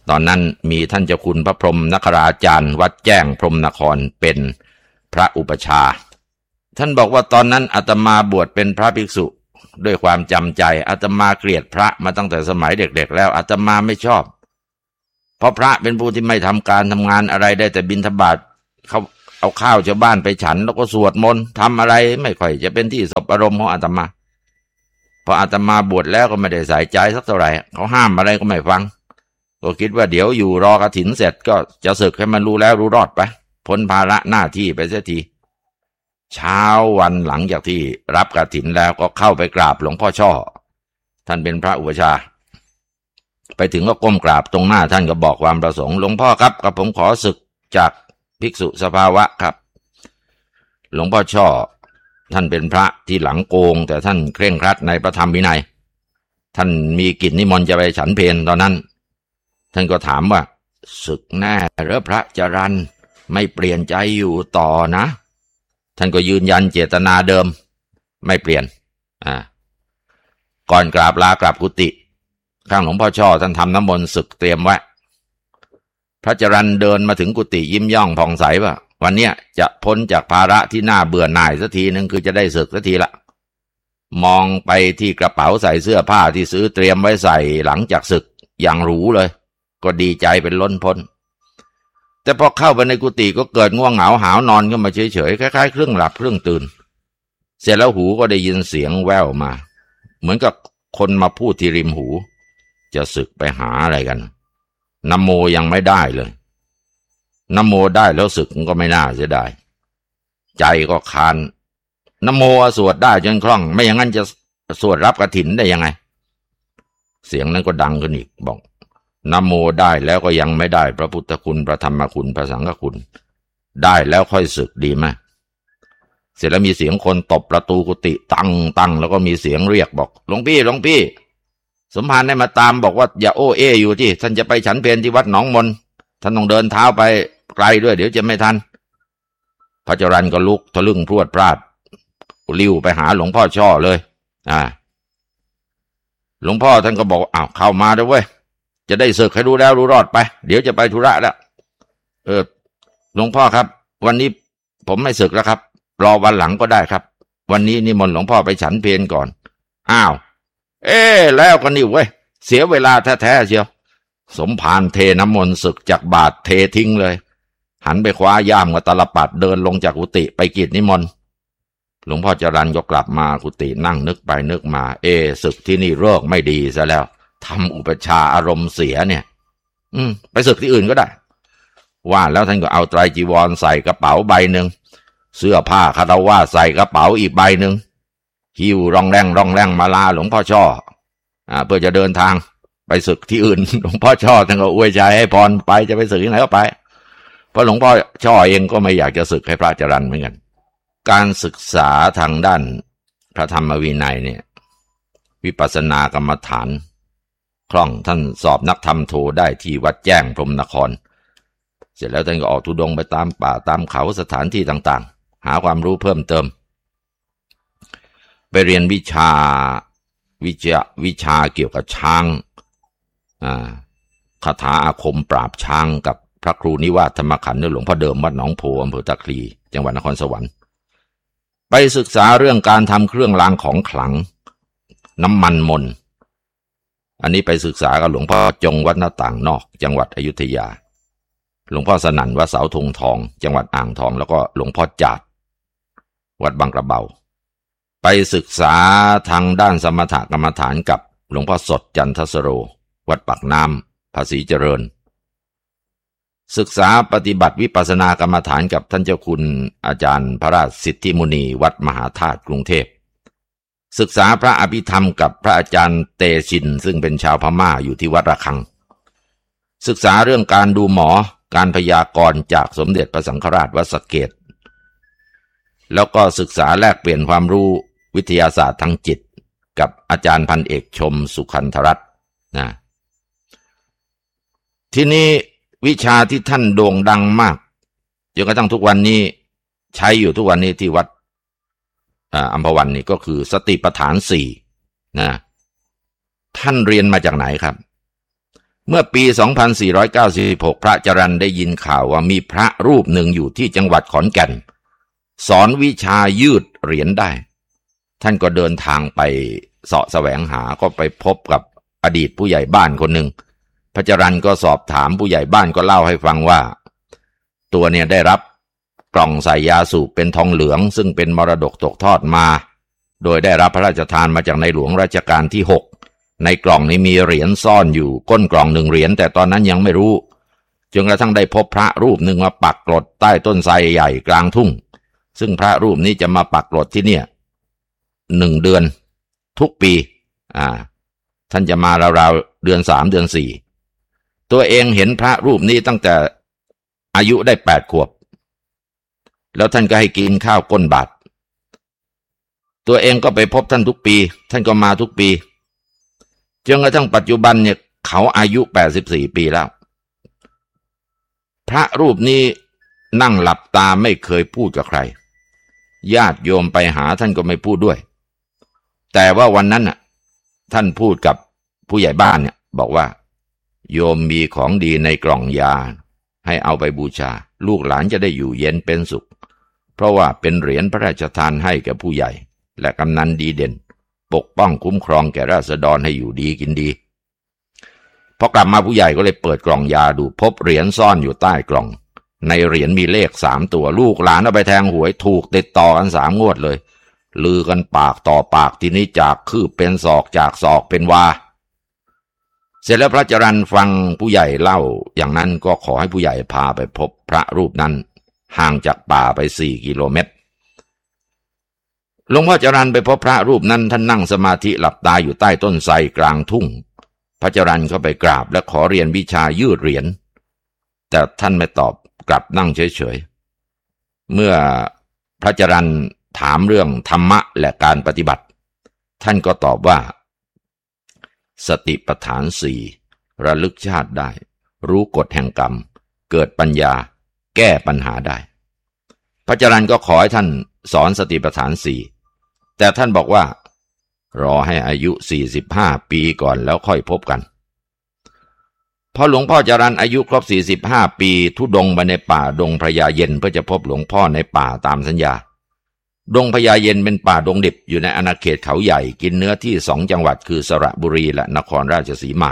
ตอนนั้นมีท่านเจ้าคุณพระพรหมนคราจารย์วัดแจ้งพรหมนครเป็นพระอุปชาท่านบอกว่าตอนนั้นอาตมาบวชเป็นพระภิกษุด้วยความจำใจอาตมาเกลียดพระมาตั้งแต่สมัยเด็กๆแล้วอาตมาไม่ชอบเพราะพระเป็นผู้ที่ไม่ทำการทำงานอะไรได้แต่บิณฑบาตเขาเอาข้าวชาวบ้านไปฉันแล้วก็สวดมนต์ทำอะไรไม่ค่อยจะเป็นที่สบอารมณ์ของอาตมาพออาตมาบวชแล้วก็ไม่ได้ใส่ใจสักเท่าไหร่เขาห้ามอะไรก็ไม่ฟังก็คิดว่าเดี๋ยวอยู่รอกฐินเสร็จก็จะสึกให้มันรู้แล้วรู้รอดไปพ้นภาระหน้าที่ไปเสียทีเช้าวันหลังจากที่รับกฐินแล้วก็เข้าไปกราบหลวงพ่อช่อท่านเป็นพระอุปชาไปถึงก็ก้มกราบตรงหน้าท่านก็บอกความประสงค์หลวงพ่อครับกับผมขอสึกจากภิกษุสภาวะครับหลวงพ่อช่อท่านเป็นพระที่หลังโกงแต่ท่านเคร่งครัดในพระธรรมวินัยท่านมีกิจนิมนต์จะไปฉันเพลตอนนั้นท่านก็ถามว่าสึกแน่หรือพระจรัญไม่เปลี่ยนใจอยู่ต่อนะท่านก็ยืนยันเจตนาเดิมไม่เปลี่ยนก่อนกราบลากลับกุฏิข้างหลวงพ่อช่อท่านทำน้ำมนต์สึกเตรียมไว้พระจรัญเดินมาถึงกุฏิยิ้มย่องผ่องใสว่าวันเนี้ยจะพ้นจากภาระที่น่าเบื่อหน่ายสักทีนึงคือจะได้สึกสักทีละมองไปที่กระเป๋าใส่เสื้อผ้าที่ซื้อเตรียมไว้ใส่หลังจากสึกอย่างหรูเลยก็ดีใจเป็นล้นพ้นแต่พอเข้าไปในกุฏิก็เกิดง่วงเหงาหาวนอนขึ้นมาเฉยๆคล้ายๆครึ่งหลับครึ่งตื่นเสร็จแล้วหูก็ได้ยินเสียงแว่วมาเหมือนกับคนมาพูดที่ริมหูจะสึกไปหาอะไรกันนะโมยังไม่ได้เลยนะโมได้แล้วสึกมันก็ไม่น่าเสียดายใจก็คานนะโมสวดได้จนคล่องไม่อย่างนั้นจะสวดรับกฐินได้ยังไงเสียงนั้นก็ดังขึ้นอีกบอกนะโมได้แล้วก็ยังไม่ได้พระพุทธคุณพระธรรมคุณพระสังฆคุณได้แล้วค่อยสึกดีไหมเสร็จแล้วมีเสียงคนตบประตูกุฏิตั้งแล้วก็มีเสียงเรียกบอกหลวงพี่สมภารได้มาตามบอกว่าอย่าโอ้เออยู่ที่ท่านจะไปฉันเพลที่วัดหนองมนท่านต้องเดินเท้าไปไกลด้วยเดี๋ยวจะไม่ทันพระจรัญก็ลุกทะลึ่งพรวดพราดลิ้วไปหาหลวงพ่อช่อเลยหลวงพ่อท่านก็บอกอ้าวเข้ามาด้วยเว้ยจะได้สึกให้รู้แล้วรู้รอดไปเดี๋ยวจะไปธุระแล้วหลวงพ่อครับวันนี้ผมไม่สึกแล้วครับรอวันหลังก็ได้ครับวันนี้นิมนต์หลวงพ่อไปฉันเพลก่อนอ้าวแล้วก็นี่เว้ยเสียเวลาแท้ๆเชียวสมภารเทน้ำมนต์สึกจากบาตรเททิ้งเลยหันไปคว้าย่ามกับตลปัดเดินลงจากกุฏิไปกิจนิมนต์หลวงพ่อจรัญก็กลับมากุฏินั่งนึกไปนึกมาสึกที่นี่เลิกไม่ดีซะแล้วทำอุปชาอารมณ์เสียเนี่ยไปสึกที่อื่นก็ได้ว่าแล้วท่านก็เอาไตรจีวรใส่กระเป๋าใบหนึ่งเสื้อผ้าคฤหัสถ์ใส่กระเป๋าอีกใบหนึ่งหิ้วร่องแรงมาลาหลวงพ่อช่อเพื่อจะเดินทางไปสึกที่อื่นหลวงพ่อช่อท่านก็อวยใจให้พรไปจะไปสึกที่ไหนก็ไปเพราะหลวงพ่อช่อเองก็ไม่อยากจะสึกให้พระจรัญเหมือนกันการศึกษาทางด้านพระธรรมวินัยเนี่ยวิปัสสนากรรมฐานคล่องท่านสอบนักธรรมโทได้ที่วัดแจ้งพรหมนครเสร็จแล้วท่านก็ออกธุดงค์ไปตามป่าตามเขาสถานที่ต่างๆหาความรู้เพิ่มเติมไปเรียนวิชาเกี่ยวกับช้างคาถาอาคมปราบช้างกับพระครูนิวาสธรรมขันธ์หลวงพ่อเดิมวัดหนองโพอำเภอตะคลีจังหวัดนครสวรรค์ไปศึกษาเรื่องการทำเครื่องรางของขลังน้ำมันมนต์อันนี้ไปศึกษากับหลวงพ่อจงวัดหน้าต่างนอกจังหวัดอยุธยาหลวงพ่อสนั่นวัดเสาธงทองจังหวัดอ่างทองแล้วก็หลวงพ่อจาดวัดบางกระเบาไปศึกษาทางด้านสมถกรรมฐานกับหลวงพ่อสดจันทสโรวัดปากน้ำภาษีเจริญศึกษาปฏิบัติวิปัสสนากรรมฐานกับท่านเจ้าคุณอาจารย์พระราชสิทธิมุนีวัดมหาธาตุกรุงเทพศึกษาพระอภิธรรมกับพระอาจารย์เตชินซึ่งเป็นชาวพม่าอยู่ที่วัดระฆังศึกษาเรื่องการดูหมอการพยากรณ์จากสมเด็จพระสังฆราชวัดสะเกษแล้วก็ศึกษาแลกเปลี่ยนความรู้วิทยาศาสตร์ทางจิตกับอาจารย์พันเอกชมสุขันธรัตน์นะที่นี้วิชาที่ท่านโด่งดังมากจนกระทั่งทุกวันนี้ใช้อยู่ทุกวันนี้ที่วัดอัมพวันนี่ก็คือสติปัฏฐาน4นะท่านเรียนมาจากไหนครับเมื่อปี 2496 พระจรัญได้ยินข่าวว่ามีพระรูปหนึ่งอยู่ที่จังหวัดขอนแก่นสอนวิชายืดเหรียญได้ท่านก็เดินทางไปเสาะแสวงหาก็ไปพบกับอดีตผู้ใหญ่บ้านคนหนึ่งพระจรัญก็สอบถามผู้ใหญ่บ้านก็เล่าให้ฟังว่าตัวเนี่ยได้รับกล่องใส่ยาสูบเป็นทองเหลืองซึ่งเป็นมรดกตกทอดมาโดยได้รับพระราชทานมาจากในหลวงรัชกาลที่ 6ในกล่องนี้มีเหรียญซ่อนอยู่ก้นกล่อง1 เหรียญแต่ตอนนั้นยังไม่รู้จนกระทั่งได้พบพระรูปหนึ่งมาปักกรดใต้ต้นไทรใหญ่กลางทุ่งซึ่งพระรูปนี้จะมาปักกรดที่เนี่ย1 เดือนทุกปีท่านจะมาราวๆเดือน3เดือน4ตัวเองเห็นพระรูปนี้ตั้งแต่อายุได้8 ขวบแล้วท่านก็ให้กินข้าวก้นบาตรตัวเองก็ไปพบท่านทุกปีท่านก็มาทุกปีจนกระทั่งปัจจุบันเนี่ยเขาอายุ84 ปีแล้วพระรูปนี้นั่งหลับตาไม่เคยพูดกับใครญาติโยมไปหาท่านก็ไม่พูดด้วยแต่ว่าวันนั้นน่ะท่านพูดกับผู้ใหญ่บ้านเนี่ยบอกว่าโยมมีของดีในกล่องยาให้เอาไปบูชาลูกหลานจะได้อยู่เย็นเป็นสุขเพราะว่าเป็นเหรียญพระราชทานให้แก่ผู้ใหญ่และกำนันดีเด่นปกป้องคุ้มครองแก่ราษฎรให้อยู่ดีกินดีพอกลับมาผู้ใหญ่ก็เลยเปิดกล่องยาดูพบเหรียญซ่อนอยู่ใต้กล่องในเหรียญมีเลข3 ตัวลูกหลานเอาไปแทงหวยถูกติดต่อกัน3 งวดเลยลือกันปากต่อปากทีนี้จากคืบเป็นศอกจากศอกเป็นวาเสร็จแล้วพระจรัญฟังผู้ใหญ่เล่าอย่างนั้นก็ขอให้ผู้ใหญ่พาไปพบพระรูปนั้นห่างจากป่าไป4 กิโลเมตรหลวงพ่อจรัญไปพบพระรูปนั้นท่านนั่งสมาธิหลับตาอยู่ใต้ต้นไทรกลางทุ่งพระจรัญก็ไปกราบและขอเรียนวิชายืดเหรียญแต่ท่านไม่ตอบกลับนั่งเฉยๆเมื่อพระจรัญถามเรื่องธรรมะและการปฏิบัติท่านก็ตอบว่าสติปัฏฐาน4ระลึกชาติได้รู้กฎแห่งกรรมเกิดปัญญาแก้ปัญหาได้พระจรัญก็ขอให้ท่านสอนสติปัฏฐาน4แต่ท่านบอกว่ารอให้อายุ45 ปีก่อนแล้วค่อยพบกันพอหลวงพ่อจรัญอายุครบ45 ปีธุดงค์ไปในป่าดงพญาเย็นเพื่อจะพบหลวงพ่อในป่าตามสัญญาดงพญาเย็นเป็นป่าดงดิบอยู่ในอาณาเขตเขาใหญ่กินเนื้อที่2 จังหวัดคือสระบุรีและนครราชสีมา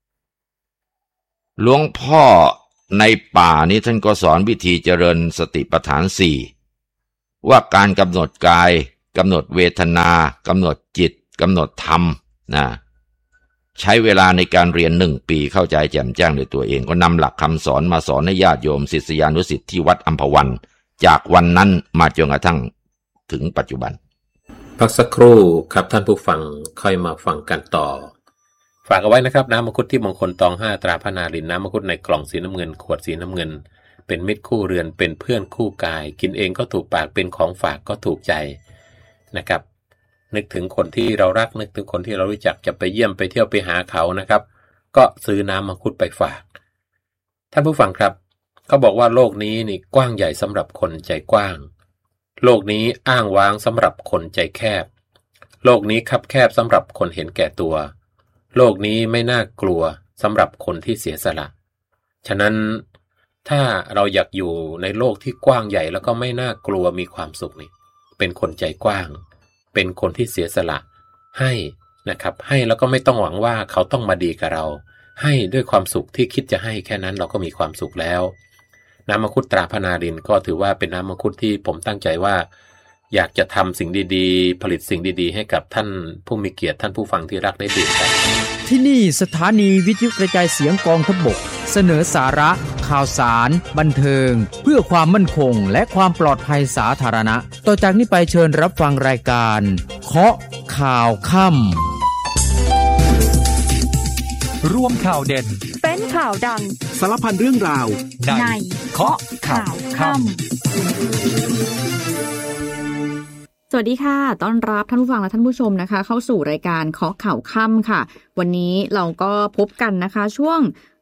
หลวงพ่อในป่านี้ท่านก็สอนวิธีเจริญสติปัฏฐาน4ว่าการกำหนดกายกำหนดเวทนากำหนดจิตกำหนดธรรมใช้เวลาในการเรียน1 ปีเข้าใจแจ่มแจ้งด้วยตัวเองก็นำหลักคำสอนมาสอนให้ญาติโยมศิษยานุศิษย์ที่วัดอัมพวันจากวันนั้นมาจนกระทั่งถึงปัจจุบันพักสักครู่ครับท่านผู้ฟังค่อยมาฟังกันต่อฝากเอาไว้นะครับน้ำมังคุดที่มงคลตอง5ตราพระนารินน้ำมังคุดในกล่องสีน้ำเงินขวดสีน้ำเงินเป็นมิตรคู่เรือนเป็นเพื่อนคู่กายกินเองก็ถูกปากเป็นของฝากก็ถูกใจนะครับนึกถึงคนที่เรารักนึกถึงคนที่เรารู้จักจะไปเยี่ยมไปเที่ยวไปหาเขานะครับก็ซื้อน้ำมังคุดไปฝากท่านผู้ฟังครับเขาบอกว่าโลกนี้นี่กว้างใหญ่สำหรับคนใจกว้างโลกนี้อ้างว้างสำหรับคนใจแคบโลกนี้คับแคบสำหรับคนเห็นแก่ตัวโลกนี้ไม่น่ากลัวสำหรับคนที่เสียสละฉะนั้นถ้าเราอยากอยู่ในโลกที่กว้างใหญ่แล้วก็ไม่น่ากลัวมีความสุขนี่เป็นคนใจกว้างเป็นคนที่เสียสละให้นะครับให้แล้วก็ไม่ต้องหวังว่าเขาต้องมาดีกับเราให้ด้วยความสุขที่คิดจะให้แค่นั้นเราก็มีความสุขแล้วน้ำมังคุดตราพระนารินก็ถือว่าเป็นน้ำมังคุดที่ผมตั้งใจว่าอยากจะทำสิ่งดีๆผลิตสิ่งดีๆให้กับท่านผู้มีเกียรติท่านผู้ฟังที่รักได้ดื่มกันที่นี่สถานีวิทยุกระจายเสียงกองทัพบกเสนอสาระข่าวสารบันเทิงเพื่อความมั่นคงและความปลอดภัยสาธารณะต่อจากนี้ไปเชิญรับฟังรายการเคาะข่าวค่ำรวมข่าวเด่นเป็นข่าวดังสารพันเรื่องราวในเคาะข่าวค่ำสวัสดีค่ะต้อนรับท่านผู้ฟังและท่านผู้ชมนะคะเข้าสู่รายการเคาะข่าวค่ำค่ะวันนี้เราก็พบกันนะคะช่วง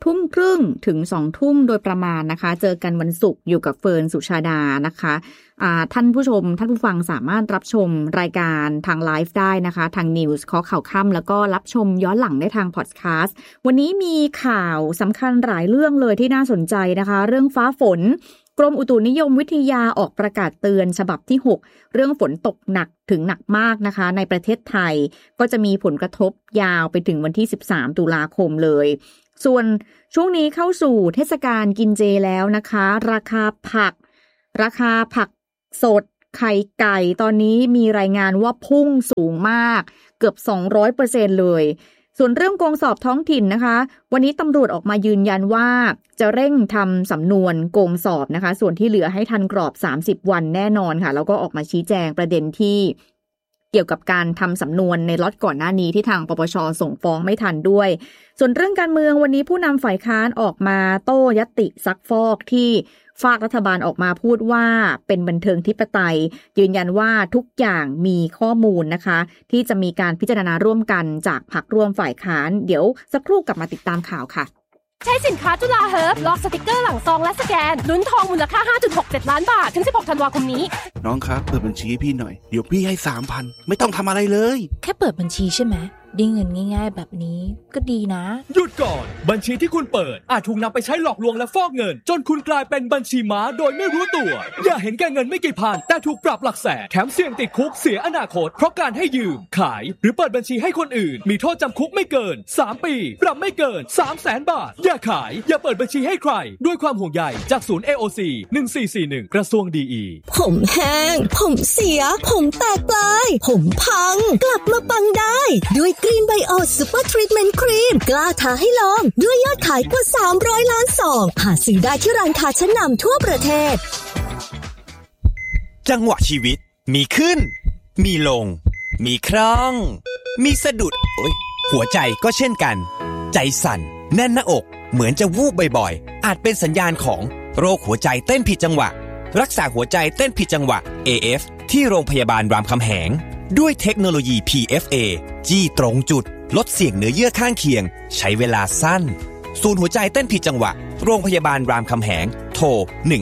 ทุ่มครึ่งถึง2ทุ่มโดยประมาณนะคะเจอกันวันศุกร์อยู่กับเฟิร์นสุชาดานะคะท่านผู้ชมท่านผู้ฟังสามารถรับชมรายการทางไลฟ์ได้นะคะทาง News ข้อข่าวค่ำแล้วก็รับชมย้อนหลังได้ทางพอดแคสต์วันนี้มีข่าวสำคัญหลายเรื่องเลยที่น่าสนใจนะคะเรื่องฟ้าฝนกรมอุตุนิยมวิทยาออกประกาศเตือนฉบับที่6เรื่องฝนตกหนักถึงหนักมากนะคะในประเทศไทยก็จะมีผลกระทบยาวไปถึงวันที่13ตุลาคมเลยส่วนช่วงนี้เข้าสู่เทศกาลกินเจแล้วนะคะราคาผักสดไข่ไก่ตอนนี้มีรายงานว่าพุ่งสูงมากเกือบ 200% เลยส่วนเรื่องกงสอบท้องถิ่นนะคะวันนี้ตำรวจออกมายืนยันว่าจะเร่งทำสำนวนกงสอบนะคะส่วนที่เหลือให้ทันกรอบ30วันแน่นอนค่ะแล้วก็ออกมาชี้แจงประเด็นที่เกี่ยวกับการทำสำนวนในล็อตก่อนหน้านี้ที่ทางปปช.ส่งฟ้องไม่ทันด้วยส่วนเรื่องการเมืองวันนี้ผู้นำฝ่ายค้านออกมาโต้ญัตติซักฟอกที่ฝากรัฐบาลออกมาพูดว่าเป็นบันเทิงธิปไตยยืนยันว่าทุกอย่างมีข้อมูลนะคะที่จะมีการพิจารณาร่วมกันจากพรรคร่วมฝ่ายค้านเดี๋ยวสักครู่กลับมาติดตามข่าวค่ะใช้สินค้าจุฬาเฮิร์บล็อกสติกเกอร์หลังซองและสแกนลุ้นทองมูลค่า 5.67 ล้านบาทถึง16ธันวาคมนี้น้องครับเปิดบัญชีให้พี่หน่อยเดี๋ยวพี่ให้ 3,000 ไม่ต้องทำอะไรเลยแค่เปิดบัญชีใช่ไหมได้เงินง่ายๆแบบนี้ก็ดีนะหยุดก่อนบัญชีที่คุณเปิดอาจถูกนำไปใช้หลอกลวงและฟอกเงินจนคุณกลายเป็นบัญชีม้าโดยไม่รู้ตัวอย่าเห็นแก่เงินไม่กี่พันแต่ถูกปรับหลักแสนแถมเสี่ยงติดคุกเสียอนาคตเพราะการให้ยืมขายหรือเปิดบัญชีให้คนอื่นมีโทษจำคุกไม่เกิน3ปีปรับไม่เกิน 300,000 บาทอย่าขายอย่าเปิดบัญชีให้ใครด้วยความห่วงใยจากศูนย์ AOC 1441กระทรวงดีอีผมแห้งผมเสียผมแตกปลายผมพังกลับมาปังได้ด้วยกรีนไบโอซุปเปอร์ทรีทเมนต์ครีมกล้าท้าให้ลองด้วยยอดขายกว่า300ล้านซองหาซื้อได้ที่ร้านค้าชั้นนำทั่วประเทศจังหวะชีวิตมีขึ้นมีลงมีคล่องมีสะดุดหัวใจก็เช่นกันใจสั่นแน่นหน้าอกเหมือนจะวูบบ่อยๆอาจเป็นสัญญาณของโรคหัวใจเต้นผิดจังหวะรักษาหัวใจเต้นผิดจังหวะ AF ที่โรงพยาบาลรามคำแหงด้วยเทคโนโลยี PFA จี้ตรงจุดลดเสี่ยงเนื้อเยื่อข้างเคียงใช้เวลาสั้นศูนย์หัวใจเต้นผิดจังหวะโรงพยาบาลรามคำแหงโทร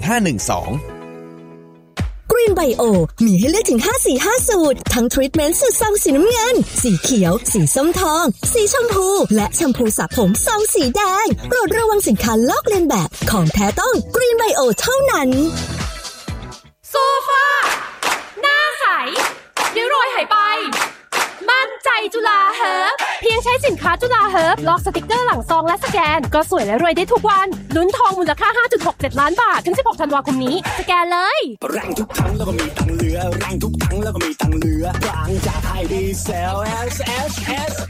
1512 กรีนไบโอมีให้เลือกถึง5สี5สูตรทั้งทรีทเมนต์สูตรซองสีน้ำเงินสีเขียวสีส้มทองสีชมพูและแชมพูสระผมซองสีแดงโปรดระวังสินค้าลอกเลียนแบบของแท้ต้องกรีนไบโอเท่านั้นโซฟาหน้าใสเดี๋ยวโรยหายไปมั่นใจจุฬาเฮิร์บเพียงใช้สินค้าจุฬาเฮิร์บล็อกสติกเกอร์หลังซองและสแกนก็สวยและรวยได้ทุกวันลุ้นทองมูลค่า 5.67 ล้านบาทถึง16ธันวาคมนี้สแกนเลยแรงทุกครั้งแล้วก็มีตังเหลือแรงทุกครั้งแล้วก็มีตังเหลือบางจากไทยดีเซล